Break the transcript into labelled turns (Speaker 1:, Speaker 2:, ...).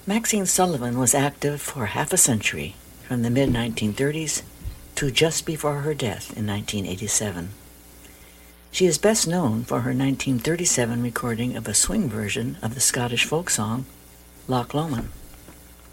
Speaker 1: Maxine Sullivan was active for half a century, from the mid-1930s to just before her death in 1987. She is best known for her 1937 recording of a swing version of the Scottish folk song, Loch Lomond.